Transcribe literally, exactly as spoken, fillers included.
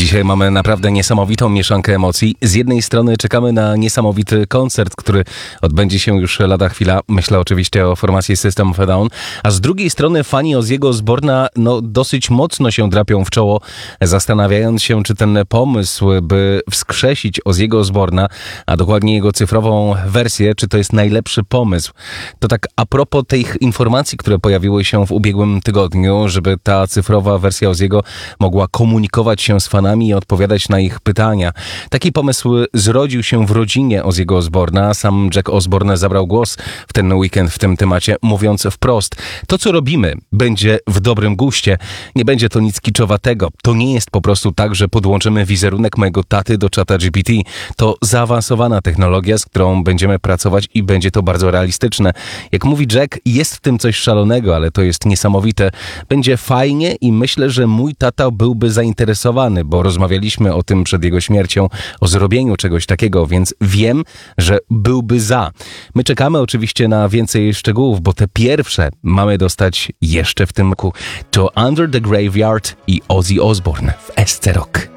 Dzisiaj mamy naprawdę niesamowitą mieszankę emocji. Z jednej strony czekamy na niesamowity koncert, który odbędzie się już lada chwila. Myślę oczywiście o formacji System of a Down. A z drugiej strony fani Ozzy'ego Osbourne'a no, dosyć mocno się drapią w czoło, zastanawiając się, czy ten pomysł, by wskrzesić Ozzy'ego Osbourne'a, a dokładnie jego cyfrową wersję, czy to jest najlepszy pomysł. To tak a propos tych informacji, które pojawiły się w ubiegłym tygodniu, żeby ta cyfrowa wersja Ozzy'ego mogła komunikować się z fanami i odpowiadać na ich pytania. Taki pomysł zrodził się w rodzinie Ozzy'ego Osbourne'a. Sam Jack Osbourne zabrał głos w ten weekend w tym temacie, mówiąc wprost: to, co robimy, będzie w dobrym guście. Nie będzie to nic kiczowatego. To nie jest po prostu tak, że podłączymy wizerunek mojego taty do czata G P T. To zaawansowana technologia, z którą będziemy pracować i będzie to bardzo realistyczne. Jak mówi Jack, jest w tym coś szalonego, ale to jest niesamowite. Będzie fajnie i myślę, że mój tata byłby zainteresowany, bo rozmawialiśmy o tym przed jego śmiercią, o zrobieniu czegoś takiego, więc wiem, że byłby za. My czekamy oczywiście na więcej szczegółów, bo te pierwsze mamy dostać jeszcze w tym roku. To Under the Graveyard i Ozzy Osbourne w S C Rock.